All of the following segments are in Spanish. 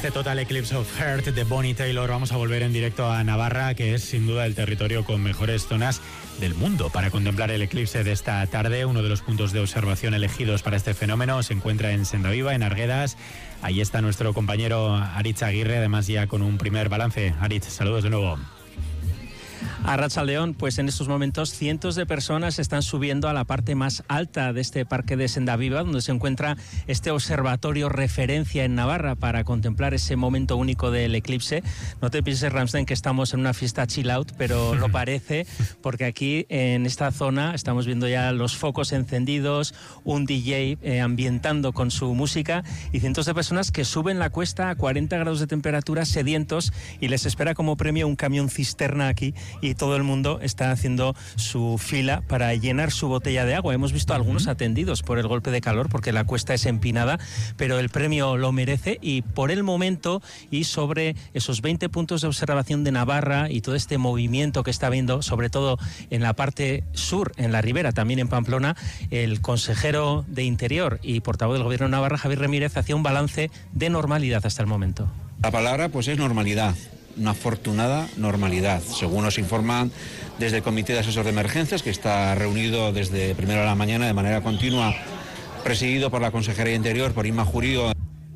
este Total Eclipse of Heart de Bonnie Taylor vamos a volver en directo a Navarra, que es sin duda el territorio con mejores zonas del mundo para contemplar el eclipse de esta tarde. Uno de los puntos de observación elegidos para este fenómeno se encuentra en Sendaviva, en Arguedas. Ahí está nuestro compañero Aritz Aguirre, además ya con un primer balance. Aritz, saludos de nuevo. Arratsaldeon, pues en estos momentos cientos de personas están subiendo a la parte más alta de este parque de Sendaviva, donde se encuentra este observatorio referencia en Navarra para contemplar ese momento único del eclipse. No te pienses, Ramstein, que estamos en una fiesta chill out, pero lo parece, porque aquí en esta zona estamos viendo ya los focos encendidos, un DJ ambientando con su música y cientos de personas que suben la cuesta a 40 grados de temperatura, sedientos, y les espera como premio un camión cisterna aquí, y todo el mundo está haciendo su fila para llenar su botella de agua. Hemos visto algunos atendidos por el golpe de calor porque la cuesta es empinada, pero el premio lo merece, y por el momento y sobre esos 20 puntos de observación de Navarra y todo este movimiento que está habiendo, sobre todo en la parte sur, en la ribera, también en Pamplona, el consejero de Interior y portavoz del Gobierno de Navarra, Javier Ramírez, hacía un balance de normalidad hasta el momento. La palabra pues es normalidad. Una afortunada normalidad, según nos informan desde el Comité de Asesor de Emergencias, que está reunido desde primera hora de la mañana de manera continua, presidido por la Consejería de Interior, por Inma Jurío.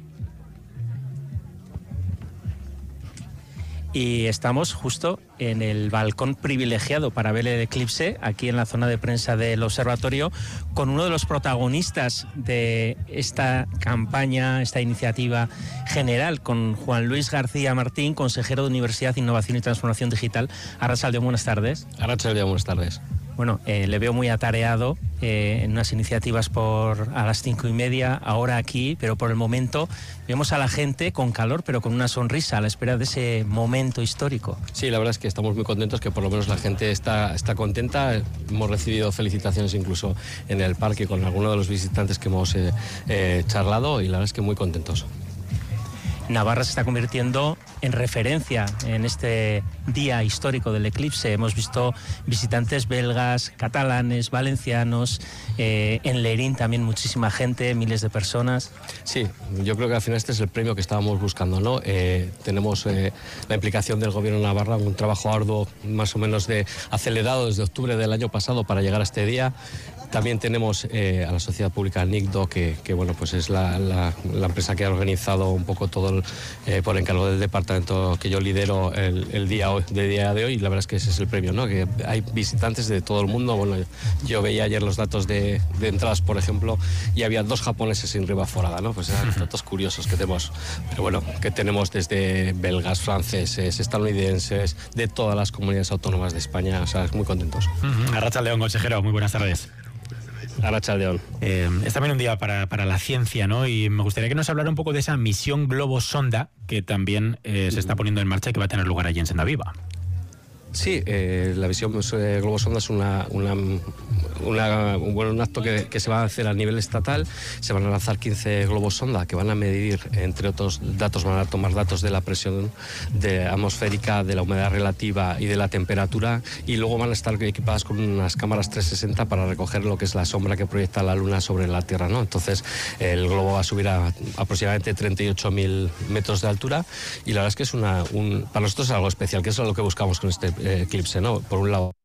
Y estamos justo en el balcón privilegiado para ver el eclipse, aquí en la zona de prensa del observatorio, con uno de los protagonistas de esta campaña, esta iniciativa general, con Juan Luis García Martín, consejero de Universidad, Innovación y Transformación Digital. Arratsaldeon, buenas tardes. Arratsaldeon, buenas tardes. Bueno, le veo muy atareado en unas iniciativas a las 5:30, ahora aquí, pero por el momento vemos a la gente con calor, pero con una sonrisa a la espera de ese momento histórico. Sí, la verdad es que estamos muy contentos, que por lo menos la gente está contenta. Hemos recibido felicitaciones incluso en el parque con algunos de los visitantes que hemos charlado, y la verdad es que muy contentos. Navarra se está convirtiendo en referencia en este día histórico del eclipse. Hemos visto visitantes belgas, catalanes, valencianos, en Lerín también muchísima gente, miles de personas. Sí, yo creo que al final este es el premio que estábamos buscando, ¿no? Tenemos la implicación del Gobierno de Navarra, un trabajo arduo más o menos acelerado desde octubre del año pasado para llegar a este día. También tenemos a la sociedad pública NICDO, que bueno, pues es la empresa que ha organizado un poco todo por encargo del departamento que yo lidero el día de hoy, y la verdad es que ese es el premio, ¿no? Que hay visitantes de todo el mundo. Bueno, yo veía ayer los datos de entradas, por ejemplo, y había 2 japoneses en Riva Forada, ¿no? Pues eran datos curiosos que tenemos, pero bueno, que tenemos desde belgas, franceses, estadounidenses, de todas las comunidades autónomas de España. O sea, muy contentos. Arratsaldeon, consejero, muy buenas tardes. Arratsaldeon. Es también un día para la ciencia, ¿no? Y me gustaría que nos hablara un poco de esa misión Globo-Sonda que también se está poniendo en marcha y que va a tener lugar allí en Sendaviva. Sí, la visión Globo-Sonda es un acto que se va a hacer a nivel estatal. Se van a lanzar 15 globos sonda que van a medir, entre otros datos, van a tomar datos de la presión atmosférica, de la humedad relativa y de la temperatura, y luego van a estar equipadas con unas cámaras 360 para recoger lo que es la sombra que proyecta la Luna sobre la Tierra, ¿no? Entonces el globo va a subir a aproximadamente 38.000 metros de altura, y la verdad es que es para nosotros es algo especial, que es lo que buscamos con este eclipse, ¿no? Por un lado,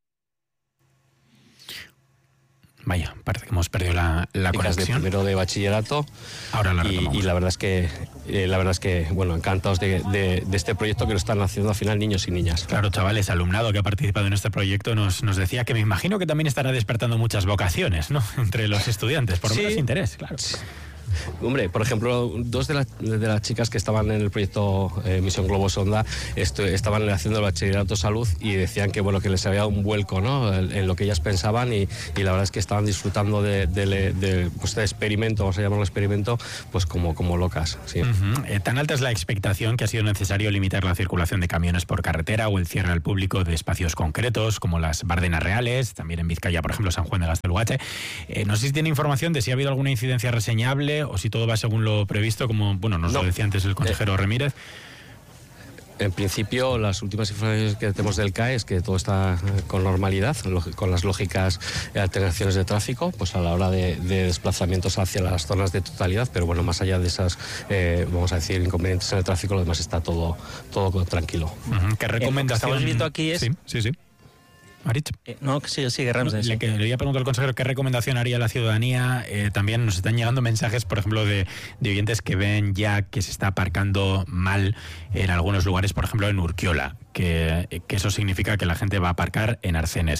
vaya, parece que hemos perdido la conexión. De primero de bachillerato. Ahora la retomamos. Y la verdad es que bueno, encantados de este proyecto que lo están haciendo al final niños y niñas. Claro, chavales, alumnado que ha participado en este proyecto nos decía que me imagino que también estará despertando muchas vocaciones, ¿no? Entre los estudiantes, por lo menos interés, claro. Hombre, por ejemplo, 2 de las chicas que estaban en el proyecto Misión Globo-Sonda estaban haciendo el bachillerato salud, y decían que bueno, que les había dado un vuelco, ¿no? en lo que ellas pensaban, y la verdad es que estaban disfrutando de este experimento, vamos a llamarlo experimento, pues como locas. Sí. Tan alta es la expectación que ha sido necesario limitar la circulación de camiones por carretera o el cierre al público de espacios concretos como las Bardenas Reales, también en Vizcaya, por ejemplo, San Juan de Gaztelugatxe. No sé si tiene información de si ha habido alguna incidencia reseñable o si todo va según lo previsto, como bueno nos lo decía antes el consejero Ramírez. En principio, las últimas informaciones que tenemos del CAE es que todo está con normalidad, con las lógicas alteraciones de tráfico, pues a la hora de desplazamientos hacia las zonas de totalidad, pero bueno, más allá de esas, vamos a decir, inconvenientes en el tráfico, lo demás está todo tranquilo. ¿Qué recomendación? Lo que estamos viendo aquí es... Sí. Aritz. No, sigue Rams. Le iba a preguntar al consejero qué recomendación haría a la ciudadanía. También nos están llegando mensajes, por ejemplo, de oyentes que ven ya que se está aparcando mal en algunos lugares, por ejemplo en Urkiola, que eso significa que la gente va a aparcar en arcenes.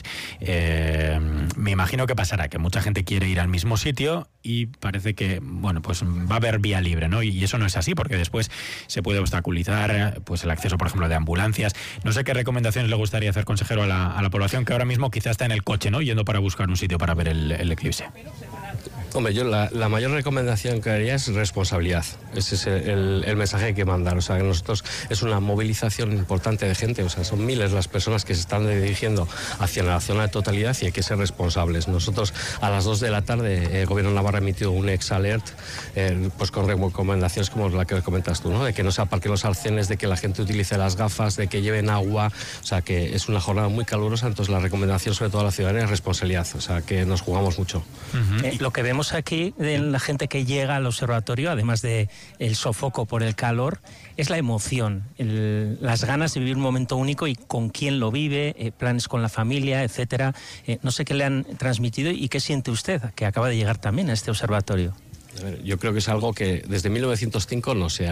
Me imagino que pasará, que mucha gente quiere ir al mismo sitio y parece que, bueno, pues va a haber vía libre, ¿no? Y eso no es así, porque después se puede obstaculizar pues el acceso, por ejemplo, de ambulancias. No sé qué recomendaciones le gustaría hacer, consejero, a la población que ahora mismo quizás está en el coche, ¿no?, yendo para buscar un sitio para ver el eclipse. Hombre, yo la mayor recomendación que haría es responsabilidad. Ese es el mensaje que hay que mandar. O sea, que nosotros es una movilización importante de gente. O sea, son miles las personas que se están dirigiendo hacia la zona de totalidad y hay que ser responsables. Nosotros a las 2 de la tarde el Gobierno de Navarra ha emitido un ex-alert pues con recomendaciones como la que comentas tú, ¿no? De que no se aparquen los arcenes, de que la gente utilice las gafas, de que lleven agua. O sea, que es una jornada muy calurosa. Entonces la recomendación sobre todo a la ciudadanía es responsabilidad. O sea, que nos jugamos mucho. Lo que vemos aquí de la gente que llega al observatorio, además de el sofoco por el calor, es la emoción, las ganas de vivir un momento único y con quién lo vive, planes con la familia, etcétera. No sé qué le han transmitido y qué siente usted, que acaba de llegar también a este observatorio. Yo creo que es algo que desde 1905 no se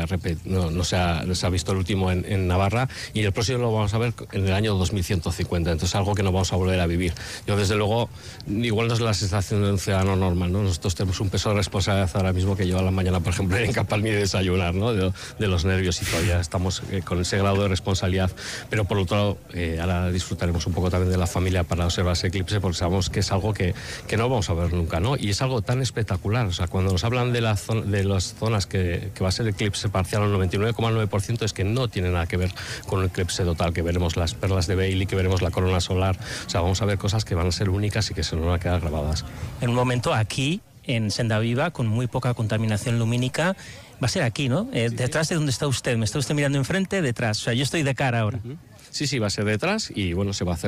ha visto el último en Navarra, y el próximo lo vamos a ver en el año 2150, entonces es algo que no vamos a volver a vivir. Yo desde luego, igual no es la sensación de un ciudadano normal, ¿no? Nosotros tenemos un peso de responsabilidad ahora mismo que yo a la mañana, por ejemplo, era incapaz ni de desayunar, ¿no? de los nervios, y todavía estamos con ese grado de responsabilidad, pero por otro lado, ahora disfrutaremos un poco también de la familia para observar ese eclipse, porque sabemos que es algo que no vamos a ver nunca, ¿no? Y es algo tan espectacular. O sea, cuando nos hablan de las zonas que va a ser eclipse parcial al 99,9%, es que no tiene nada que ver con un eclipse total, que veremos las perlas de Bailey, que veremos la corona solar. O sea, vamos a ver cosas que van a ser únicas y que se nos van a quedar grabadas. En un momento aquí, en Senda Viva, con muy poca contaminación lumínica, va a ser aquí, ¿no? Detrás de donde está usted. ¿Me está usted mirando enfrente? Detrás. O sea, yo estoy de cara ahora. Sí, va a ser detrás, y bueno, se va a hacer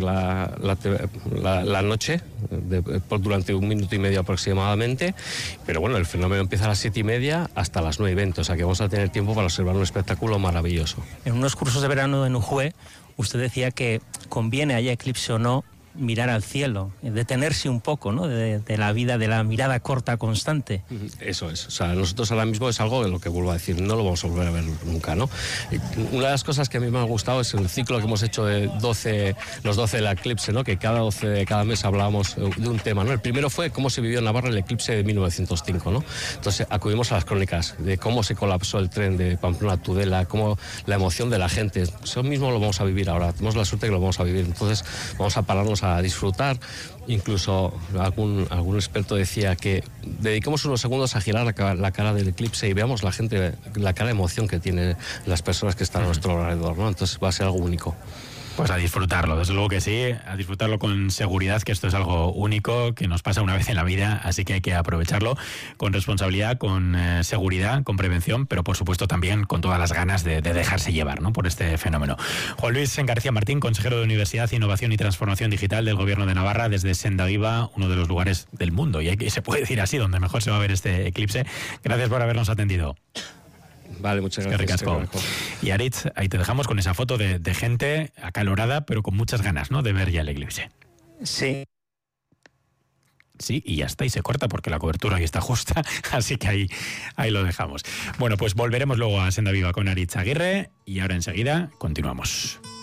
la noche durante 1 minuto y medio aproximadamente, pero bueno, el fenómeno empieza a las 7:30 hasta las 9:20, o sea que vamos a tener tiempo para observar un espectáculo maravilloso. En unos cursos de verano en Ujue, usted decía que conviene, haya eclipse o no, mirar al cielo, detenerse un poco, ¿no?, de la vida, de la mirada corta constante. Eso es. O sea, nosotros ahora mismo es algo de lo que vuelvo a decir, no lo vamos a volver a ver nunca, ¿no? Una de las cosas que a mí me ha gustado es el ciclo que hemos hecho de los 12 del eclipse, ¿no? Que cada 12 de cada mes hablábamos de un tema, ¿no? El primero fue cómo se vivió en Navarra el eclipse de 1905, ¿no? Entonces acudimos a las crónicas de cómo se colapsó el tren de Pamplona a Tudela, cómo la emoción de la gente. Eso mismo lo vamos a vivir ahora. Tenemos la suerte que lo vamos a vivir. Entonces vamos a pararnos a disfrutar. Incluso algún experto decía que dediquemos unos segundos a girar la cara del eclipse y veamos la gente, la cara de emoción que tienen las personas que están a nuestro alrededor, ¿no? Entonces va a ser algo único. Pues a disfrutarlo, desde luego que sí, a disfrutarlo con seguridad, que esto es algo único, que nos pasa una vez en la vida, así que hay que aprovecharlo con responsabilidad, con seguridad, con prevención, pero por supuesto también con todas las ganas de dejarse llevar, ¿no?, por este fenómeno. Juan Luis García Martín, consejero de Universidad, Innovación y Transformación Digital del Gobierno de Navarra, desde Senda Viva, uno de los lugares del mundo, y se puede decir así, donde mejor se va a ver este eclipse. Gracias por habernos atendido. Vale, muchas gracias. Y Aritz, ahí te dejamos con esa foto de gente acalorada, pero con muchas ganas, ¿no?, de ver ya el eclipse. Sí. Sí, y ya está, y se corta porque la cobertura ahí está justa, así que ahí lo dejamos. Bueno, pues volveremos luego a Senda Viva con Aritz Aguirre, y ahora enseguida continuamos.